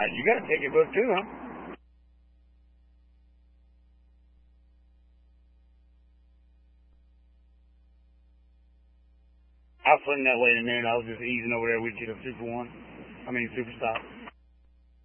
You got a ticket book too, huh? I was swinging that way to noon. I was just easing over there with you to Super One. Super Stop.